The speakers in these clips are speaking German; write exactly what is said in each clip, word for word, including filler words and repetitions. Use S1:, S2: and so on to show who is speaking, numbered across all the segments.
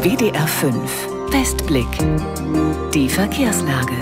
S1: W D R fünf Westblick. Die Verkehrslage.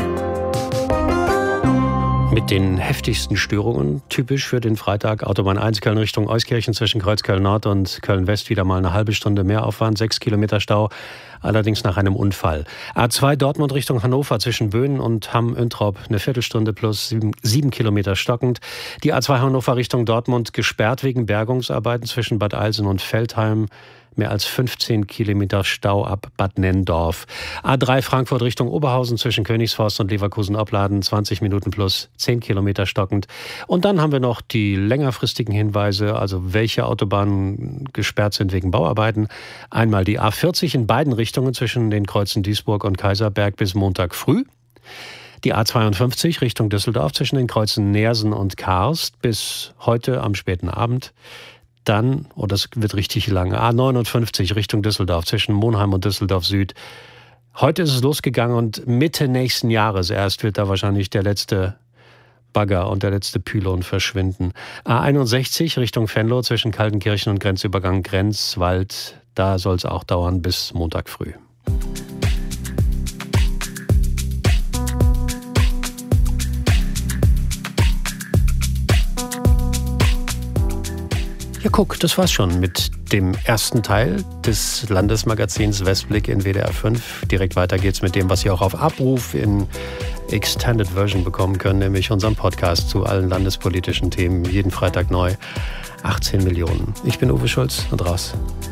S2: Mit den heftigsten Störungen, typisch für den Freitag, Autobahn eins Köln Richtung Euskirchen zwischen Kreuzköln Nord und Köln West wieder mal eine halbe Stunde mehr Aufwand, sechs Kilometer Stau, allerdings nach einem Unfall. A zwei Dortmund Richtung Hannover zwischen Böhnen und Hamm-Üntrop eine Viertelstunde plus sieben, sieben Kilometer stockend. Die A zwei Hannover Richtung Dortmund gesperrt wegen Bergungsarbeiten zwischen Bad Eilsen und Veltheim. Mehr als fünfzehn Kilometer Stau ab Bad Nenndorf. A drei Frankfurt Richtung Oberhausen zwischen Königsforst und Leverkusen-Opladen, zwanzig Minuten plus zehn Kilometer stockend. Und dann haben wir noch die längerfristigen Hinweise, also welche Autobahnen gesperrt sind wegen Bauarbeiten. Einmal die A vierzig in beiden Richtungen zwischen den Kreuzen Duisburg und Kaiserberg bis Montag früh. Die A zweiundfünfzig Richtung Düsseldorf zwischen den Kreuzen Neersen und Karst bis heute am späten Abend. Dann, oh, das wird richtig lang, A neunundfünfzig Richtung Düsseldorf zwischen Monheim und Düsseldorf Süd. Heute ist es losgegangen und Mitte nächsten Jahres erst wird da wahrscheinlich der letzte Bagger und der letzte Pylon verschwinden. A einundsechzig Richtung Venlo zwischen Kaltenkirchen und Grenzübergang Grenzwald. Da soll es auch dauern bis Montag früh. Ja, guck, das war's schon mit dem ersten Teil des Landesmagazins Westblick in W D R fünf. Direkt weiter geht's mit dem, was Sie auch auf Abruf in Extended Version bekommen können, nämlich unserem Podcast zu allen landespolitischen Themen, jeden Freitag neu. achtzehn Millionen. Ich bin Uwe Schulz und raus.